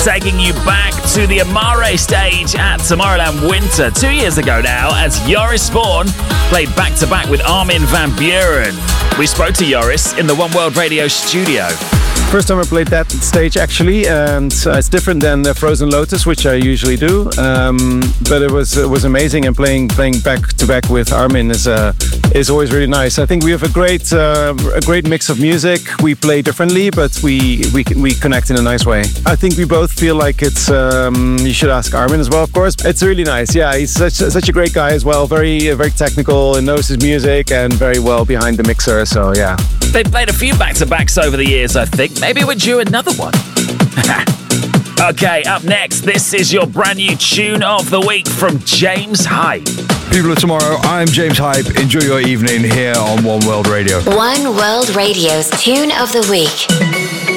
taking you back to the Amare stage at Tomorrowland Winter 2 years ago now, as Joris Voorn played back-to-back with Armin van Buuren. We spoke to Joris in the One World Radio studio. First time I played that stage, actually, and it's different than Frozen Lotus, which I usually do. But it was amazing, and playing back to back with Armin is always really nice. I think we have a great mix of music. We play differently, but we connect in a nice way. I think we both feel like it's. You should ask Armin as well, of course. It's really nice. Yeah, he's such a great guy as well. Very technical and knows his music, and very well behind the mixer. So yeah. They've played a few back-to-backs over the years, I think. Maybe we're due another one. Okay, up next, this is your brand new tune of the week from James Hype. People of tomorrow, I'm James Hype. Enjoy your evening here on One World Radio. One World Radio's Tune of the Week.